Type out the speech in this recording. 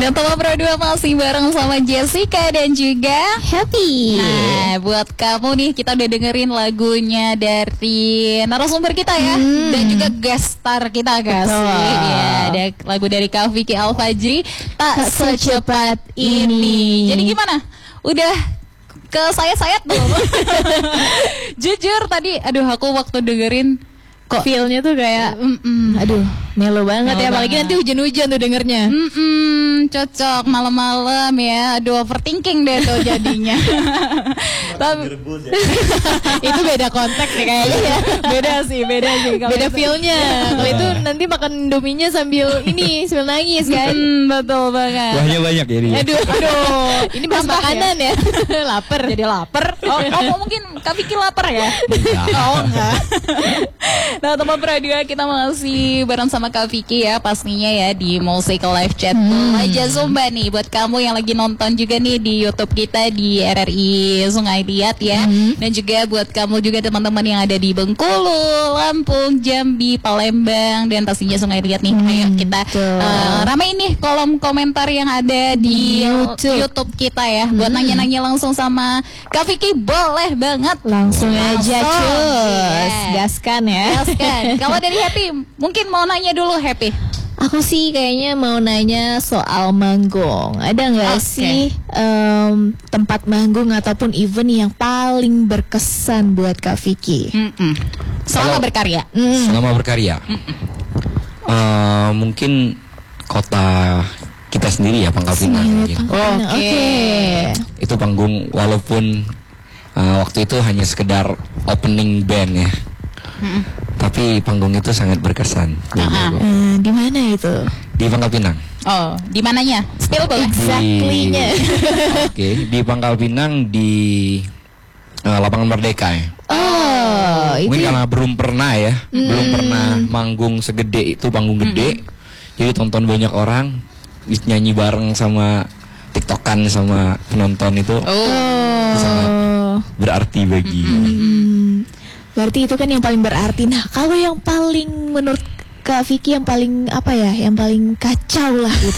Dan Top Pro 2 masih bareng sama Jessica dan juga Happy. Nah, buat kamu nih, kita udah dengerin lagunya dari narasumber kita ya, dan juga guest star kita kasih. Ya, ada lagu dari Kak Vicky Alfajri, Tak Secepat Ini. Jadi gimana? Udah ke sayat-sayat belum? Jujur tadi, aduh aku waktu dengerin kok Feel-nya tuh kayak aduh, melo banget Melo ya, apalagi banget. nanti hujan-hujan tuh dengernya. Cocok malam-malam ya. Aduh, overthinking deh tuh jadinya. Tapi Itu beda konteks nih kayaknya ya. beda sih. Kalau Beda itu. feel-nya. Kalau itu nanti makan Indominya sambil nangis kan. Betul banget. Kuahnya banyak ya dia. Aduh, ini bahas Nambah makanan ya. Lapar. Jadi lapar. Oh, mungkin Kak Vicky lapar ya? Oh enggak. Nah, teman Pradua, kita masih bareng sama Kak Vicky ya, pastinya ya di Musik Live Chat aja Zumba nih. Buat kamu yang lagi nonton juga nih di YouTube kita di RRI Sungai Liat ya. Dan juga buat kamu juga teman-teman yang ada di Bengkulu, Lampung, Jambi, Palembang, dan pastinya Sungai Liat nih. Ayo kita ramein nih kolom komentar yang ada di YouTube kita ya. Buat nanya-nanya langsung sama Kak Vicky, boleh banget. Langsung aja cus. Yes. Gaskan ya. Kan. Kalau dari Happy, mungkin mau nanya dulu Happy. Aku sih kayaknya mau nanya soal manggung. Ada nggak Oke. sih tempat manggung ataupun event yang paling berkesan buat Kak Vicky? Selama berkarya. Selama berkarya. Mungkin kota kita sendiri ya, Pangkal Pinang mungkin. Oke. Itu panggung walaupun waktu itu hanya sekedar opening band ya. Tapi panggung itu sangat berkesan. Di mana itu? Di Pangkal Pinang. Oh, di mananya? Spill boleh. Exactly-nya. Oke, di Pangkal Pinang di Lapangan Merdeka ya. Oh, itu Mungkin karena belum pernah ya, belum pernah manggung segede itu, panggung gede. Jadi tonton banyak orang, nyanyi bareng sama TikTokan sama penonton itu sangat berarti bagi. berarti itu kan yang paling berarti. Nah, kalau yang paling menurut Kak Vicky yang paling apa ya, yang paling kacau lah gitu,